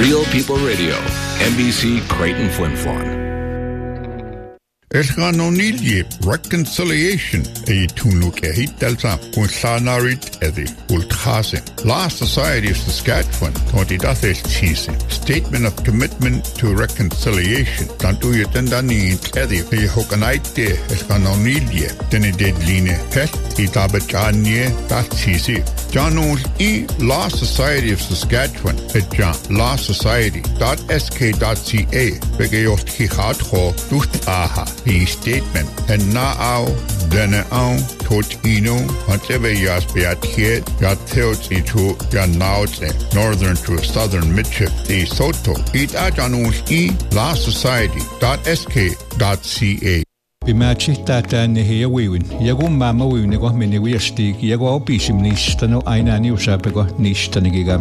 Real People Radio, NBC Creighton Flin Flon. Esganonilje reconciliation tunuk hitalsa kun sanarit edi ultrase. La Society of Saskatchewan 2010 Statement of Commitment to Reconciliation. Tantu yetendani edi hokanaite esganonilje deni dedline pet itabachanye tatisi. Janul La Society of Saskatchewan etja lasociety.sk.ca begeyot hihatho duht aha. The statement and now denne au tot ino whatever yas beat here ya teot into ya naute northern to southern midship the soto it ajanus la society.sk.ca Bimachi tata nehe wiwin yago mama wiwin ko meni wiastig yago opisim nistano ainani usapeko nistanigam